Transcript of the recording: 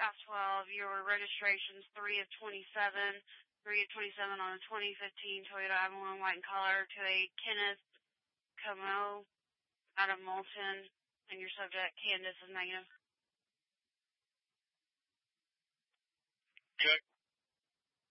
F12. Your registration's 3 of 27. 3 of 27 on a 2015 Toyota Avalon, white in color, to a Kenneth Como out of Moulton, and your subject, Candace, is negative. Check.